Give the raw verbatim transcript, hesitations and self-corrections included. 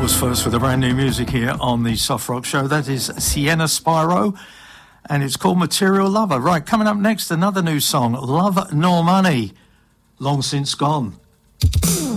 First with a brand new music here on the Soft Rock Show. That is Sienna Spyro, and it's called Material Lover. Right, coming up next, another new song, Love Nor Money, long since gone.